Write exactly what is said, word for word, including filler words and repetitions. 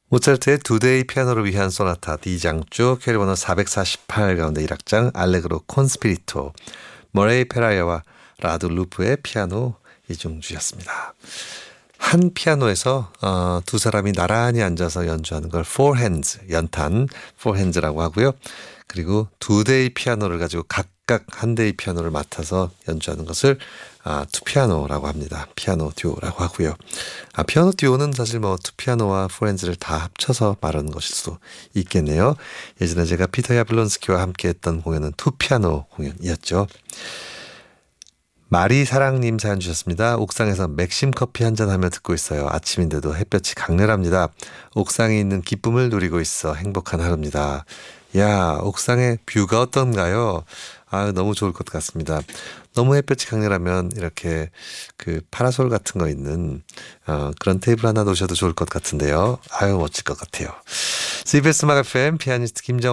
모차르트의 두 대의 피아노를 위한 소나타 D장조 캐리 번호 사백사십팔 가운데 일 악장 알레그로 콘스피리토 머레이 페라이어와 라두 루프의 피아노 이중주였습니다. 한 피아노에서 어, 두 사람이 나란히 앉아서 연주하는 걸 four hands, 연탄 four hands라고 하고요. 그리고 두 대의 피아노를 가지고 각각 한 대의 피아노를 맡아서 연주하는 것을 아, 투피아노라고 합니다. 피아노 듀오라고 하고요. 아, 피아노 듀오는 사실 뭐 투피아노와 four hands를 다 합쳐서 말하는 것일 수도 있겠네요. 예전에 제가 피터 야블론스키와 함께 했던 공연은 투피아노 공연이었죠. 마리사랑님 사연 주셨습니다. 옥상에서 맥심 커피 한잔하며 듣고 있어요. 아침인데도 햇볕이 강렬합니다. 옥상에 있는 기쁨을 누리고 있어 행복한 하루입니다. 야, 옥상의 뷰가 어떤가요? 아, 너무 좋을 것 같습니다. 너무 햇볕이 강렬하면 이렇게 그 파라솔 같은 거 있는 어, 그런 테이블 하나 놓으셔도 좋을 것 같은데요. 아유, 멋질 것 같아요. 씨비에스 음악 에프엠 피아니스트 김정